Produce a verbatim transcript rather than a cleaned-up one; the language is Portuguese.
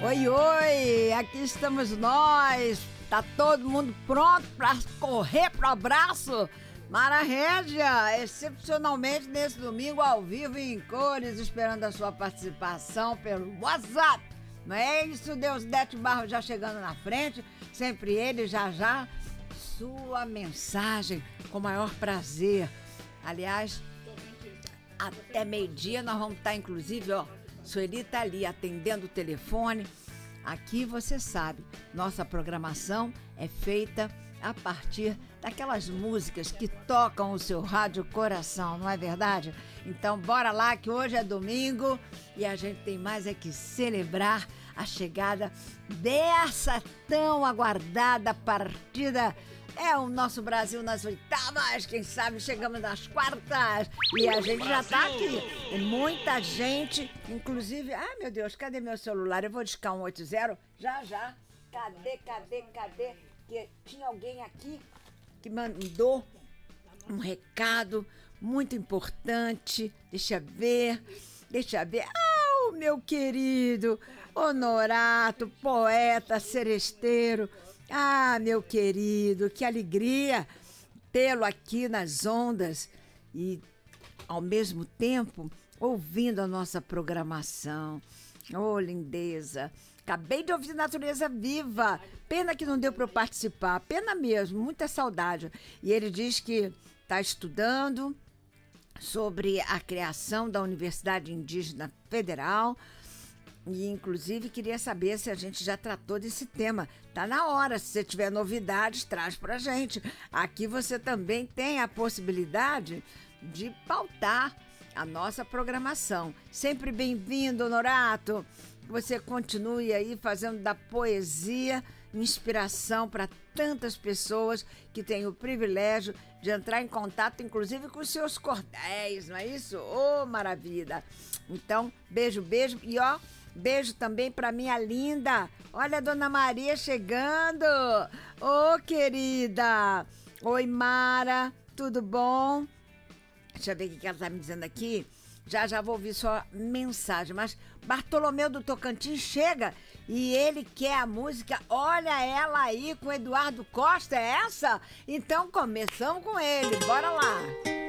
Oi, oi, aqui estamos nós. Tá todo mundo pronto para correr pro abraço? Mara Régia, excepcionalmente nesse domingo ao vivo e em cores, esperando a sua participação pelo WhatsApp. Não é isso, Deus Dete Barro já chegando na frente, sempre ele, já já, sua mensagem com o maior prazer. Aliás, até meio-dia nós vamos estar, inclusive, ó, Sueli tá ali atendendo o telefone. Aqui você sabe, nossa programação é feita a partir daquelas músicas que tocam o seu rádio coração, não é verdade? Então bora lá que hoje é domingo e a gente tem mais é que celebrar a chegada dessa tão aguardada partida. É o nosso Brasil nas oitavas, quem sabe chegamos nas quartas e a gente já tá aqui. E muita gente, inclusive... Ai, meu Deus, cadê meu celular? Eu vou discar um oito zero, já, já. Cadê, cadê, cadê? Que tinha alguém aqui que mandou um recado muito importante. Deixa eu ver, deixa eu ver. Ah, o meu querido Honorato, poeta, seresteiro. Ah, meu querido, que alegria tê-lo aqui nas ondas e, ao mesmo tempo, ouvindo a nossa programação. Oh, lindeza! Acabei de ouvir Natureza Viva. Pena que não deu para eu participar. Pena mesmo, muita saudade. E ele diz que está estudando sobre a criação da Universidade Indígena Federal. E, inclusive, queria saber se a gente já tratou desse tema. Tá na hora, se você tiver novidades, traz pra gente. Aqui você também tem a possibilidade de pautar a nossa programação. Sempre bem-vindo, Honorato. Você continue aí fazendo da poesia inspiração para tantas pessoas que têm o privilégio de entrar em contato, inclusive com os seus cordéis, não é isso? Ô, maravilha! Então, beijo, beijo. E, ó, beijo também para minha linda. Olha a Dona Maria chegando. Ô, querida. Oi, Mara. Tudo bom? Deixa eu ver o que ela tá me dizendo aqui. Já, já vou ouvir sua mensagem. Mas Bartolomeu do Tocantins chega e ele quer a música Olha Ela Aí com Eduardo Costa. É essa? Então começamos com ele. Bora lá.